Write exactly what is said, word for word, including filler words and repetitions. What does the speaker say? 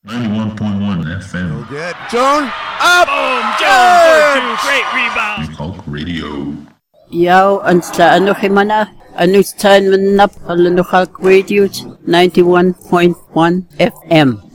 ninety-one point one F M. Go get Joan up! Boom! Jones for two. Great rebound. Hulk Radio. Yo, and sa ano himana? Ano saan man nap? Halano Hulk Radio ninety-one point one F M.